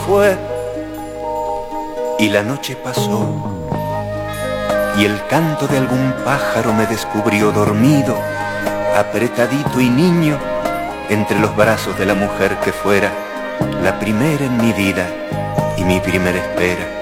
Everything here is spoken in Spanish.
fue y la noche pasó y el canto de algún pájaro me descubrió dormido, apretadito y niño, entre los brazos de la mujer que fuera la primera en mi vida y mi primera espera.